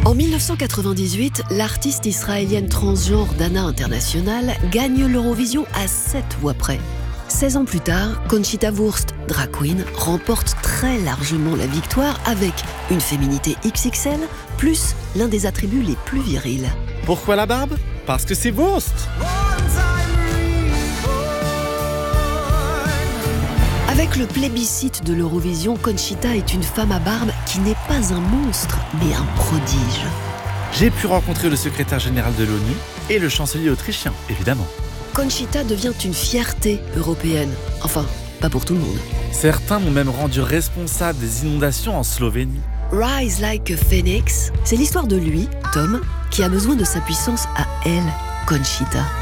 En 1998, l'artiste israélienne transgenre Dana International gagne l'Eurovision à 7 voix près. 16 ans plus tard, Conchita Wurst, drag queen, remporte très largement la victoire avec une féminité XXL, plus l'un des attributs les plus virils. Pourquoi la barbe ? Parce que c'est Wurst. Avec le plébiscite de l'Eurovision, Conchita est une femme à barbe qui n'est pas un monstre, mais un prodige. J'ai pu rencontrer le secrétaire général de l'ONU et le chancelier autrichien, évidemment. Conchita devient une fierté européenne. Enfin, pas pour tout le monde. Certains m'ont même rendu responsable des inondations en Slovénie. Rise Like a Phoenix, c'est l'histoire de lui, Tom, qui a besoin de sa puissance à elle, Conchita.